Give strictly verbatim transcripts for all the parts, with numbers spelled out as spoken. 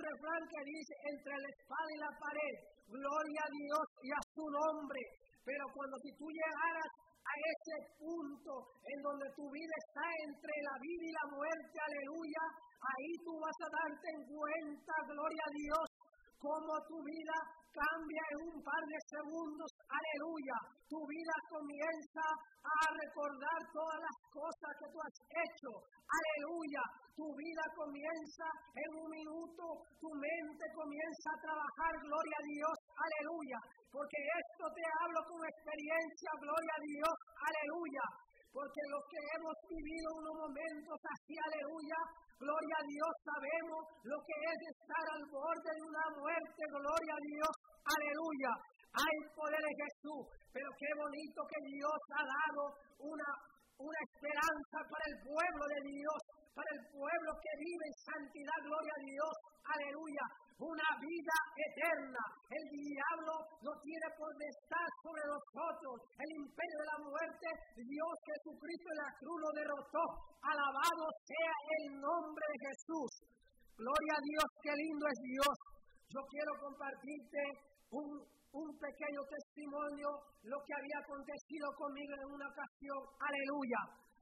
refrán que dice, entre la espada y la pared, gloria a Dios y a su nombre. Pero cuando si tú llegaras a ese punto en donde tu vida está entre la vida y la muerte, aleluya, ahí tú vas a darte en cuenta, gloria a Dios, cómo tu vida cambia en un par de segundos, aleluya. Tu vida comienza a recordar todas las cosas que tú has hecho, aleluya. Tu vida comienza en un minuto, tu mente comienza a trabajar, gloria a Dios, aleluya. Porque esto te hablo con experiencia, gloria a Dios, aleluya. Porque los que hemos vivido unos momentos así, aleluya, gloria a Dios, sabemos lo que es estar al borde de una muerte, gloria a Dios, aleluya. Hay poder en Jesús, pero qué bonito que Dios ha dado una, una esperanza para el pueblo de Dios, para el pueblo que vive en santidad, gloria a Dios, aleluya. Una vida eterna. El diablo no tiene potestad sobre nosotros. El imperio de la muerte, Dios Jesucristo en la cruz lo derrotó. Alabado sea el nombre de Jesús. Gloria a Dios, qué lindo es Dios. Yo quiero compartirte un, un pequeño testimonio, lo que había acontecido conmigo en una ocasión. Aleluya.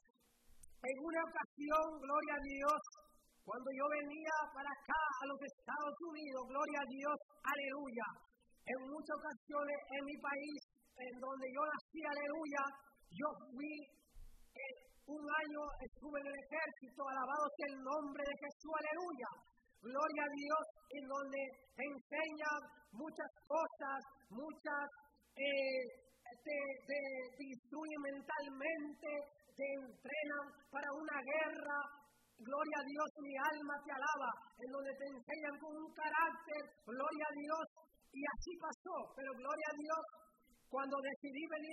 En una ocasión, gloria a Dios, cuando yo venía para acá a los Estados Unidos, gloria a Dios, aleluya. En muchas ocasiones en mi país, en donde yo nací, aleluya, yo fui, eh, un año estuve en el ejército, alabado sea el nombre de Jesús, aleluya. Gloria a Dios, en donde enseñan muchas cosas, muchas, eh, te, te, te instruyen mentalmente, te entrenan para una guerra. Gloria a Dios, mi alma te alaba, en donde te enseñan con un carácter, gloria a Dios, y así pasó, pero gloria a Dios, cuando decidí venir